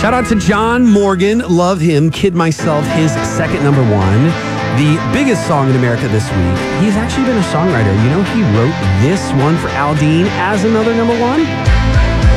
Shout out to John Morgan. Love him. Kid Myself, his second number one. The biggest song in America this week. He's actually been a songwriter. You know, he wrote this one for Al Dean as another number one.